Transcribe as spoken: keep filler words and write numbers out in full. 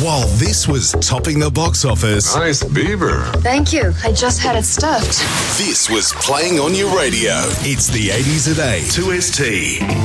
While this was topping the box office, Nice beaver. Thank you. I just had it stuffed. this was playing on your radio. It's the eighties at eight, two S T.